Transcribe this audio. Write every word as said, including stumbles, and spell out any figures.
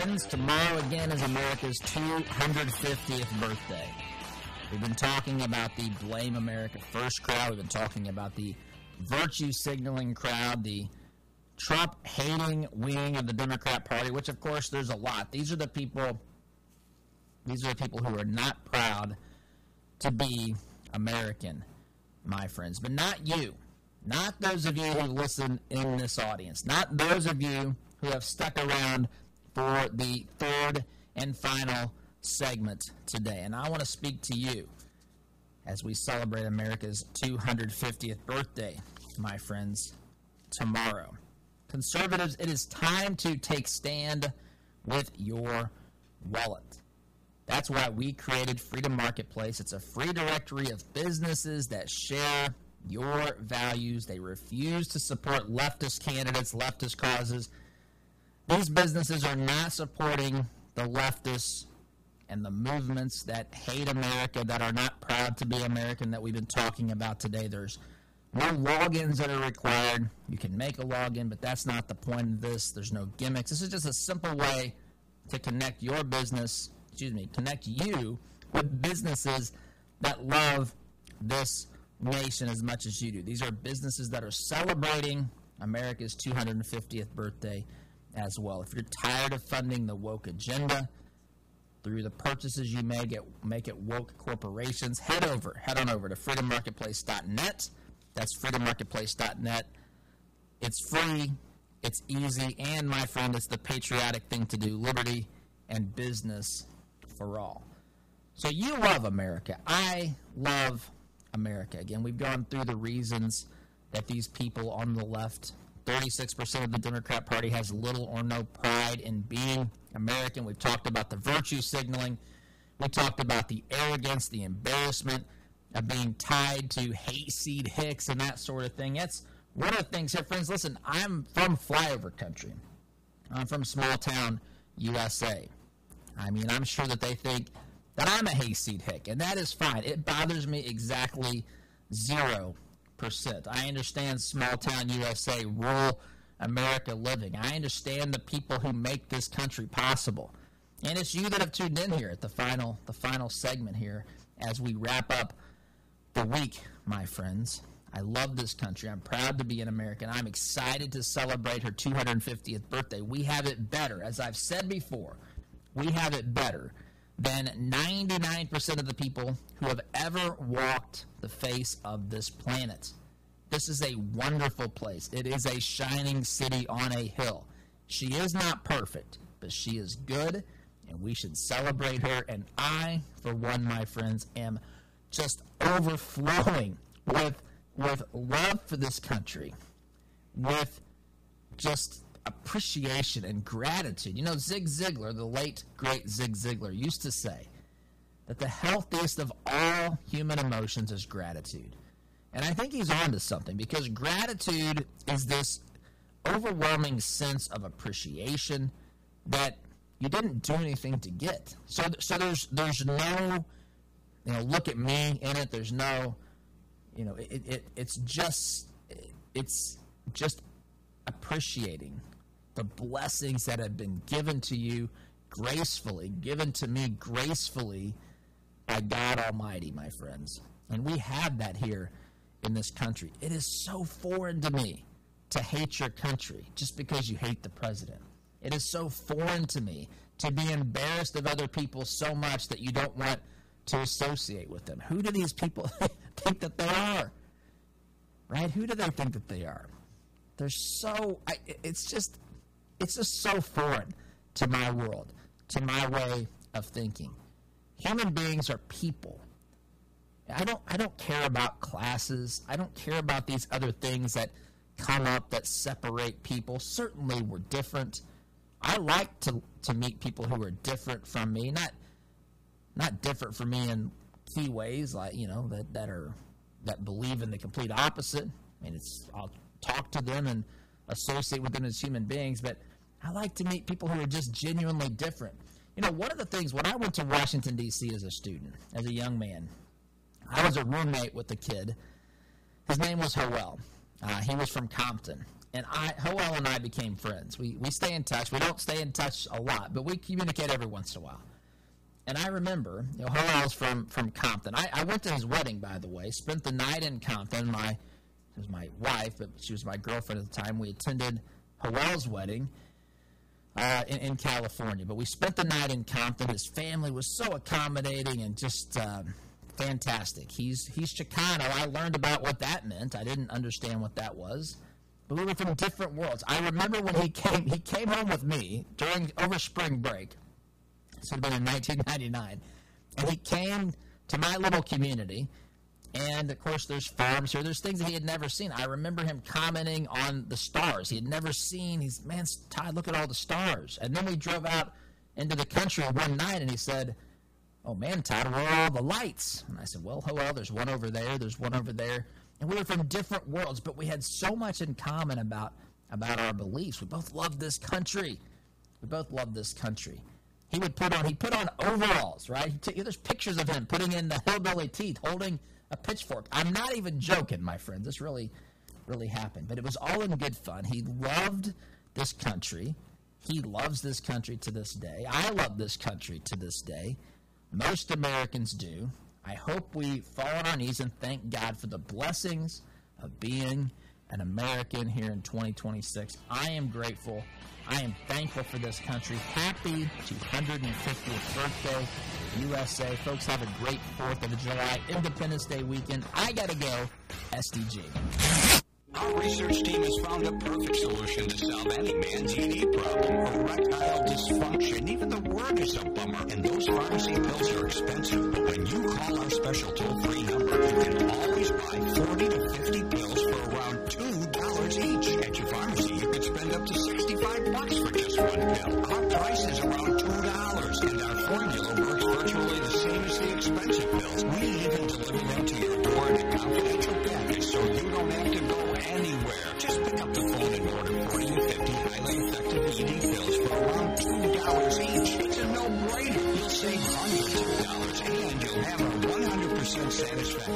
friends. Tomorrow again is America's two hundred fiftieth birthday. We've been talking about the Blame America First crowd. We've been talking about the virtue signaling crowd, the Trump-hating wing of the Democrat Party, which, of course, there's a lot. These are the people, these are the people who are not proud to be American, my friends. But not you. Not those of you who listen in this audience. Not those of you who have stuck around for the third and final segment today. And I want to speak to you as we celebrate America's two hundred fiftieth birthday, my friends, tomorrow. Conservatives, it is time to take stand with your wallet. That's why we created Freedom Marketplace. It's a free directory of businesses that share your values. They refuse to support leftist candidates, leftist causes. These businesses are not supporting the leftists and the movements that hate America, that are not proud to be American, that we've been talking about today. There's no logins that are required. You can make a login, but that's not the point of this. There's no gimmicks. This is just a simple way to connect your business, excuse me, connect you with businesses that love this nation as much as you do. These are businesses that are celebrating America's two hundred fiftieth birthday as well. If you're tired of funding the woke agenda through the purchases you may get, make at woke corporations, head over, head on over to freedom marketplace dot net. That's freedom marketplace dot net. It's free, it's easy, and my friend, it's the patriotic thing to do. Liberty and business for all. So you love America. I love America. Again, we've gone through the reasons that these people on the left, thirty-six percent of the Democrat Party has little or no pride in being American. We've talked about the virtue signaling. We talked about the arrogance, the embarrassment of being tied to hayseed Hicks and that sort of thing. That's one of the things here, friends. Listen, I'm from flyover country. I'm from small town U S A. I mean, I'm sure that they think that I'm a hayseed hick, and that is fine. It bothers me exactly zero percent. I understand small town U S A, rural America living. I understand the people who make this country possible. And it's you that have tuned in here at the final, the final segment here as we wrap up the week, my friends. I love this country. I'm proud to be an American. I'm excited to celebrate her two hundred fiftieth birthday. We have it better. As I've said before, we have it better than ninety-nine percent of the people who have ever walked the face of this planet. This is a wonderful place. It is a shining city on a hill. She is not perfect, but she is good, and we should celebrate her. And I, for one, my friends, am just overflowing with, with love for this country, with just appreciation and gratitude. You know, Zig Ziglar, the late, great Zig Ziglar, used to say that the healthiest of all human emotions is gratitude. And I think he's on to something, because gratitude is this overwhelming sense of appreciation that you didn't do anything to get. So, so there's there's no, you know, look at me in it. There's no, you know, it, it it's just it's just appreciating the blessings that have been given to you gracefully, given to me gracefully by God Almighty, my friends. And we have that here in this country. It is so foreign to me to hate your country just because you hate the president. It is so foreign to me to be embarrassed of other people so much that you don't want to associate with them. Who do these people think that they are? Right? Who do they think that they are? They're so, I, it's just, it's just so foreign to my world, to my way of thinking. Human beings are people. I don't, I don't care about classes. I don't care about these other things that come up that separate people. Certainly we're different. I like to, to meet people who are different from me, not, not different from me in key ways, like, you know, that, that are, that believe in the complete opposite. I mean, it's, I'll talk to them and associate with them as human beings, but I like to meet people who are just genuinely different. You know, one of the things, when I went to Washington, D C as a student, as a young man, I was a roommate with a kid. His name was Howell. Uh, he was from Compton. And I, Howell and I became friends. We we stay in touch. We don't stay in touch a lot, but we communicate every once in a while. And I remember, you know, Howell's from, from Compton. I, I went to his wedding, by the way, spent the night in Compton. My, it was my wife, but she was my girlfriend at the time. We attended Howell's wedding uh, in, in California. But we spent the night in Compton. His family was so accommodating and just um, fantastic. He's, he's Chicano. I learned about what that meant. I didn't understand what that was. But we were from different worlds. I remember when he came, he came home with me during over spring break. This would have been in nineteen ninety-nine. And he came to my little community. And, of course, there's farms here. There's things that he had never seen. I remember him commenting on the stars. He had never seen. He's, man, Todd, look at all the stars. And then we drove out into the country one night, and he said, oh, man, Todd, where are all the lights? And I said, well, well, there's one over there. There's one over there. And we were from different worlds, but we had so much in common about, about our beliefs. We both loved this country. We both loved this country. He would put on, he put on overalls, right? T- there's pictures of him putting in the hillbilly teeth, holding a pitchfork. I'm not even joking, my friends. This really, really happened. But it was all in good fun. He loved this country. He loves this country to this day. I love this country to this day. Most Americans do. I hope we fall on our knees and thank God for the blessings of being an American here in twenty twenty-six. I am grateful. I am thankful for this country. Happy two hundred fiftieth birthday, U S A. Folks, have a great fourth of July Independence Day weekend. I got to go, S D G. Our research team has found the perfect solution to solve any man's E D problem, erectile dysfunction. Even the word is a bummer, and those pharmacy pills are expensive. But when you call our special toll-free number, you can always buy forty to fifty pills for around two dollars each. At your pharmacy, you could spend up to sixty-five bucks for just one pill. Our price is around two dollars, and our formula works virtually the same as the expensive pills. We even deliver them to your door in a confidential package, so you don't have to go anywhere. Just pick up the phone and order forty to fifty highly effective E D pills for around two dollars each. It's a no-brainer. You'll save hundreds of dollars, and you'll have a one hundred percent satisfaction